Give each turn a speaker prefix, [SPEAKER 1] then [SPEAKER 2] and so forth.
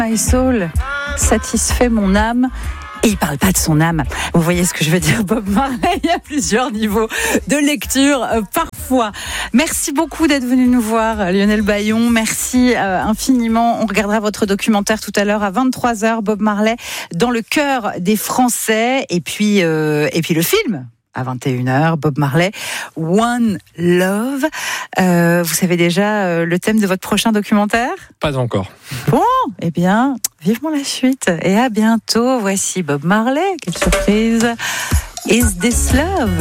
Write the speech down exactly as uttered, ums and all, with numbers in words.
[SPEAKER 1] My soul, satisfait mon âme. Et il parle pas de son âme. Vous voyez ce que je veux dire, Bob Marley. Il y a plusieurs niveaux de lecture euh, parfois. Merci beaucoup d'être venu nous voir, Lionel Bayon. Merci euh, infiniment. On regardera votre documentaire tout à l'heure à vingt-trois heures, Bob Marley, dans le cœur des Français. Et puis, euh, et puis le film. À vingt et une heures, Bob Marley, One Love. Euh, vous savez déjà euh, le thème de votre prochain documentaire ?
[SPEAKER 2] Pas encore.
[SPEAKER 1] Bon, eh bien, vivement la suite. Et à bientôt. Voici Bob Marley. Quelle surprise. Is This Love ?